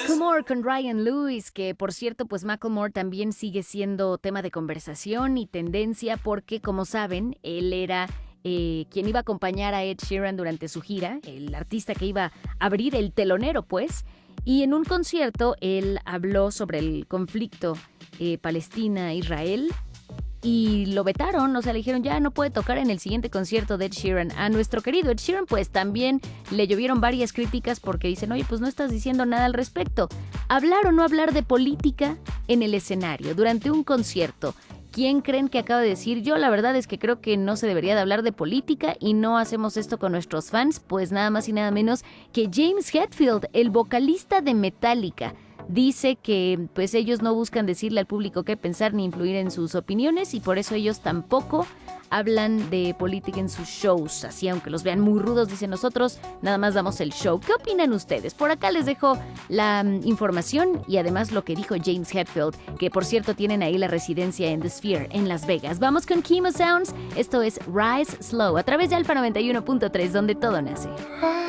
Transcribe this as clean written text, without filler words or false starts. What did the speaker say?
Macklemore con Ryan Lewis, que por cierto, pues Macklemore también sigue siendo tema de conversación y tendencia porque, como saben, él era quien iba a acompañar a Ed Sheeran durante su gira, el artista que iba a abrir el telonero, pues, y en un concierto él habló sobre el conflicto Palestina-Israel y lo vetaron, o sea, le dijeron ya no puede tocar en el siguiente concierto de Ed Sheeran. A nuestro querido Ed Sheeran pues también le llovieron varias críticas porque dicen, oye, pues no estás diciendo nada al respecto. ¿Hablar o no hablar de política en el escenario durante un concierto? ¿Quién creen que acaba de decir? Yo la verdad es que creo que no se debería de hablar de política y no hacemos esto con nuestros fans, pues nada más y nada menos que James Hetfield, el vocalista de Metallica. Dice que pues ellos no buscan decirle al público qué pensar ni influir en sus opiniones y por eso ellos tampoco hablan de política en sus shows. Así, aunque los vean muy rudos, dicen nosotros, nada más damos el show. ¿Qué opinan ustedes? Por acá les dejo la información y además lo que dijo James Hetfield, que por cierto tienen ahí la residencia en The Sphere en Las Vegas. Vamos con Chemo Sounds. Esto es Rise Slow a través de Alfa 91.3, donde todo nace.